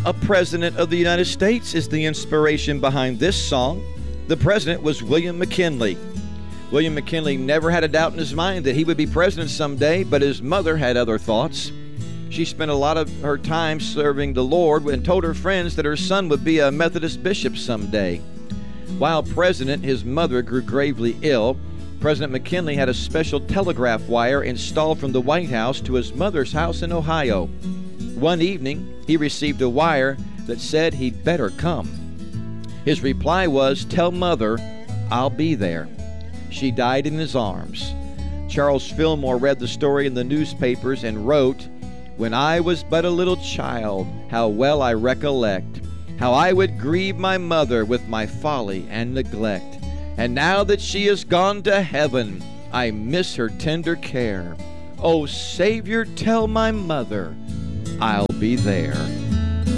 A president of the United States is the inspiration behind this song. The president was William McKinley. William McKinley never had a doubt in his mind that he would be president someday, but his mother had other thoughts. She spent a lot of her time serving the Lord and told her friends that her son would be a Methodist bishop someday. While president, his mother grew gravely ill. President McKinley had a special telegraph wire installed from the White House to his mother's house in Ohio. One evening, he received a wire that said he'd better come. His reply was, "Tell Mother I'll be there." She died in his arms. Charles Fillmore read the story in the newspapers and wrote, "When I was but a little child, how well I recollect, how I would grieve my mother with my folly and neglect. And now that she is gone to heaven, I miss her tender care. Oh, Savior, tell my mother I'll be there."